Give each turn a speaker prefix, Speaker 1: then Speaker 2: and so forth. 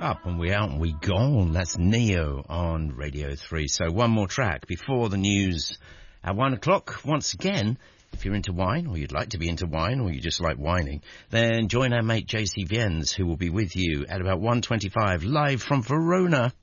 Speaker 1: Up and we out and we gone. That's Neo on Radio 3. So one more track before the news at 1 o'clock. Once again, if you're into wine, or you'd like to be into wine, or you just like whining, then join our mate JC Viens, who will be with you at about 1:25 live from Verona.